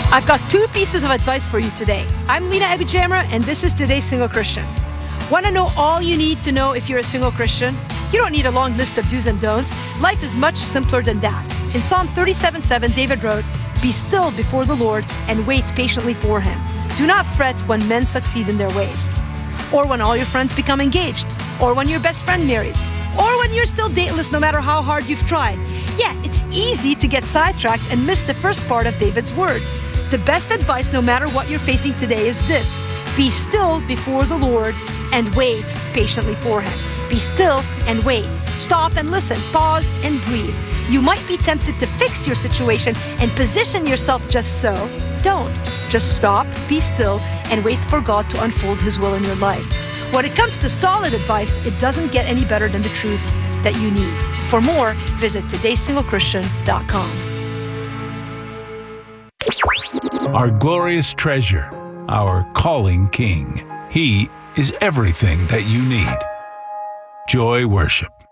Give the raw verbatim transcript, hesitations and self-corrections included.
I've got two pieces of advice for you today. I'm Lena Abijamra, and this is Today's Single Christian. Want to know all you need to know if you're a single Christian? You don't need a long list of do's and don'ts. Life is much simpler than that. In Psalm thirty-seven seven, David wrote, "Be still before the Lord and wait patiently for Him. Do not fret when men succeed in their ways." Or when all your friends become engaged. Or when your best friend marries. Or when you're still dateless no matter how hard you've tried. Yeah, it's easy to get sidetracked and miss the first part of David's words. The best advice no matter what you're facing today is this: be still before the Lord and wait patiently for Him. Be still and wait. Stop and listen. Pause and breathe. You might be tempted to fix your situation and position yourself just so. Don't. Just stop, be still, and wait for God to unfold His will in your life. When it comes to solid advice, it doesn't get any better than the truth that you need. For more, visit todays single christian dot com. Our glorious treasure, our calling King. He is everything that you need. Joy Worship.